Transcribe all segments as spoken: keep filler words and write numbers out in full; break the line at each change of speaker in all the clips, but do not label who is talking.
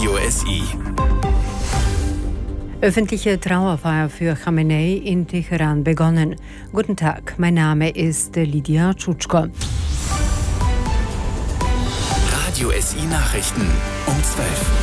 Radio S I.
Öffentliche Trauerfeier für Khamenei in Teheran begonnen. Guten Tag, mein Name ist Lydia Tschutschko.
Radio S I Nachrichten um zwölf.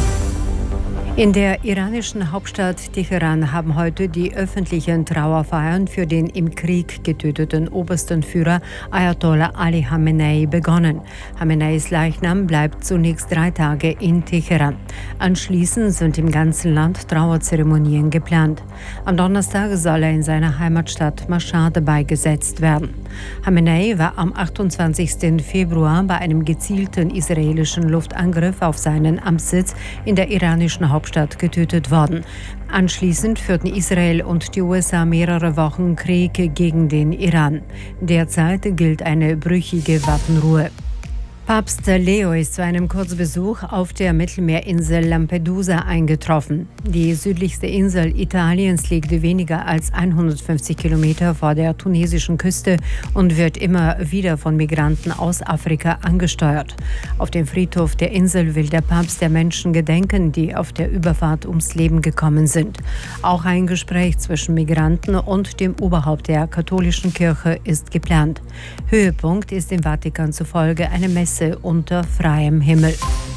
In der iranischen Hauptstadt Teheran haben heute die öffentlichen Trauerfeiern für den im Krieg getöteten obersten Führer Ayatollah Ali Khamenei begonnen. Khameneis Leichnam bleibt zunächst drei Tage in Teheran. Anschließend sind im ganzen Land Trauerzeremonien geplant. Am Donnerstag soll er in seiner Heimatstadt Mashhad beigesetzt werden. Khamenei war am achtundzwanzigsten Februar bei einem gezielten israelischen Luftangriff auf seinen Amtssitz in der iranischen Hauptstadt getötet worden. Anschließend führten Israel und die U S A mehrere Wochen Krieg gegen den Iran. Derzeit gilt eine brüchige Waffenruhe. Papst Leo ist zu einem Kurzbesuch auf der Mittelmeerinsel Lampedusa eingetroffen. Die südlichste Insel Italiens liegt weniger als hundertfünfzig Kilometer vor der tunesischen Küste und wird immer wieder von Migranten aus Afrika angesteuert. Auf dem Friedhof der Insel will der Papst der Menschen gedenken, die auf der Überfahrt ums Leben gekommen sind. Auch ein Gespräch zwischen Migranten und dem Oberhaupt der katholischen Kirche ist geplant. Höhepunkt ist im Vatikan zufolge eine Messe unter freiem Himmel.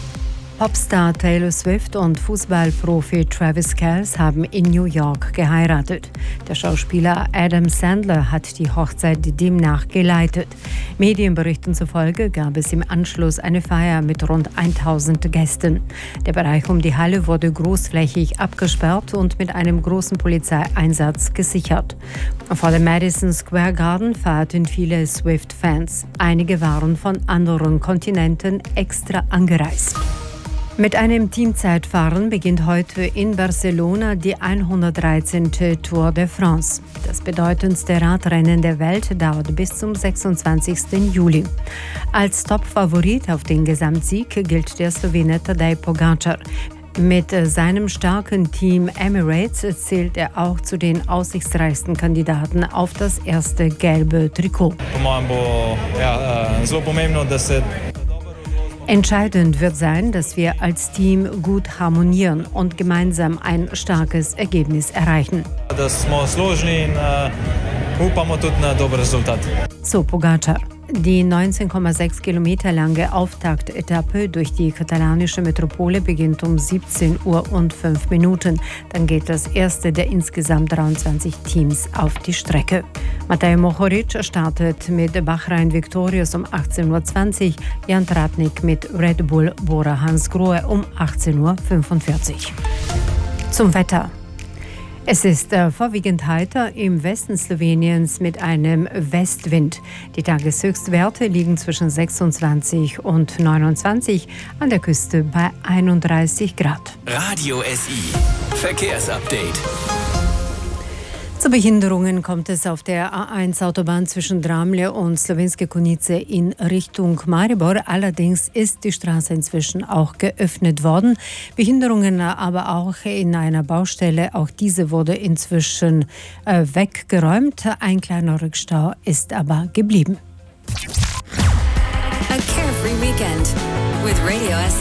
Popstar Taylor Swift und Fußballprofi Travis Kelce haben in New York geheiratet. Der Schauspieler Adam Sandler hat die Hochzeit demnach geleitet. Medienberichten zufolge gab es im Anschluss eine Feier mit rund tausend Gästen. Der Bereich um die Halle wurde großflächig abgesperrt und mit einem großen Polizeieinsatz gesichert. Vor dem Madison Square Garden feierten viele Swift-Fans. Einige waren von anderen Kontinenten extra angereist. Mit einem Teamzeitfahren beginnt heute in Barcelona die hundertdreizehnte Tour de France. Das bedeutendste Radrennen der Welt dauert bis zum sechsundzwanzigsten Juli. Als Top-Favorit auf den Gesamtsieg gilt der Slowene Tadej Pogačar. Mit seinem starken Team Emirates zählt er auch zu den aussichtsreichsten Kandidaten auf das erste gelbe Trikot. Entscheidend wird sein, dass wir als Team gut harmonieren und gemeinsam ein starkes Ergebnis erreichen. So Pogačar. Die neunzehn Komma sechs Kilometer lange Auftaktetappe durch die katalanische Metropole beginnt um siebzehn Uhr und fünf Minuten. Dann geht das erste der insgesamt dreiundzwanzig Teams auf die Strecke. Matej Mohoric startet mit Bahrain Victorious um achtzehn Uhr zwanzig, Jan Tratnik mit Red Bull Bora Hansgrohe um achtzehn Uhr fünfundvierzig. Zum Wetter. Es ist äh, vorwiegend heiter im Westen Sloweniens mit einem Westwind. Die Tageshöchstwerte liegen zwischen sechsundzwanzig und neunundzwanzig, an der Küste bei einunddreißig Grad.
Radio S I Verkehrsupdate.
Zu Behinderungen kommt es auf der A eins Autobahn zwischen Dramlje und Slovenske Konjice in Richtung Maribor. Allerdings ist die Straße inzwischen auch geöffnet worden. Behinderungen aber auch in einer Baustelle. Auch diese wurde inzwischen äh, weggeräumt. Ein kleiner Rückstau ist aber geblieben.
A carefree weekend with Radio S I.